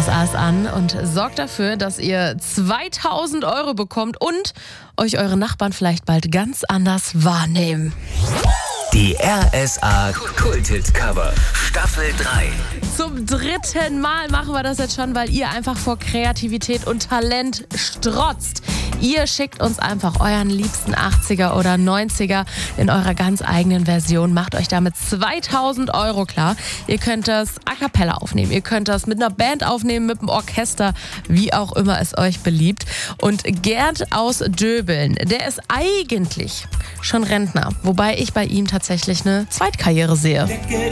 RSAs an und sorgt dafür, dass ihr 2000 € bekommt und euch eure Nachbarn vielleicht bald ganz anders wahrnehmen. Die RSA Kulthit Cover Staffel 3. Zum 3. Mal machen wir das jetzt schon, weil ihr einfach vor Kreativität und Talent strotzt. Ihr schickt uns einfach euren liebsten 80er oder 90er in eurer ganz eigenen Version. Macht euch damit 2000 € klar. Ihr könnt das a cappella aufnehmen. Ihr könnt das mit einer Band aufnehmen, mit einem Orchester, wie auch immer es euch beliebt. Und Gerd aus Döbeln, der ist eigentlich schon Rentner. Wobei ich bei ihm tatsächlich eine Zweitkarriere sehe.